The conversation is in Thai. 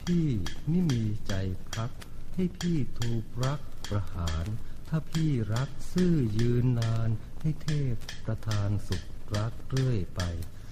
พี่ไม่มีใจพักให้พี่ถูกรักประหารถ้าพี่รักซื่อยืนนานให้เทพประทานสุขรักเรื่อยไป